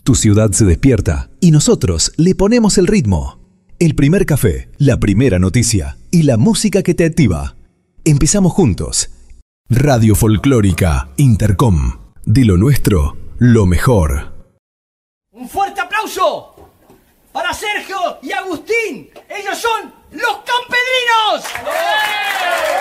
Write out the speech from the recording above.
Tu ciudad se despierta y nosotros le ponemos el ritmo. El primer café, la primera noticia y la música que te activa. Empezamos juntos. Radio Folclórica Intercom. De lo nuestro, lo mejor. Un fuerte aplauso para Sergio y Agustín. Ellos son los Campedrinos.